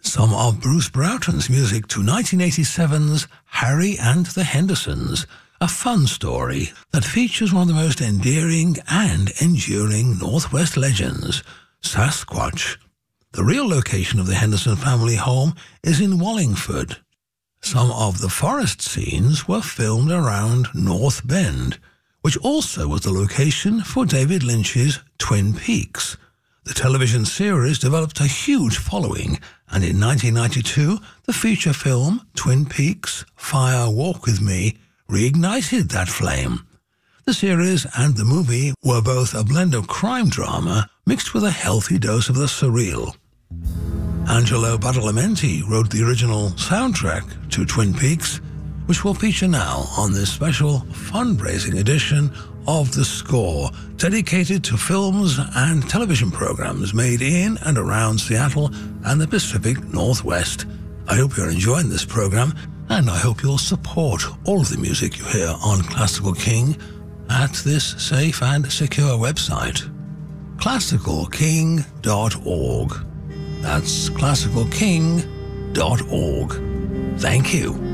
some of Bruce Broughton's music to 1987's Harry and the Hendersons, a fun story that features one of the most endearing and enduring Northwest legends, Sasquatch. The real location of the Henderson family home is in Wallingford. Some of the forest scenes were filmed around North Bend, which also was the location for David Lynch's Twin Peaks. The television series developed a huge following, and in 1992, the feature film Twin Peaks: Fire Walk With Me reignited that flame. The series and the movie were both a blend of crime drama mixed with a healthy dose of the surreal. Angelo Badalamenti wrote the original soundtrack to Twin Peaks, which will feature now on this special fundraising edition of The Score, dedicated to films and television programs made in and around Seattle and the Pacific Northwest. I hope you're enjoying this program, and I hope you'll support all of the music you hear on Classical King at this safe and secure website, classicalking.org. That's classicalking.org. Thank you.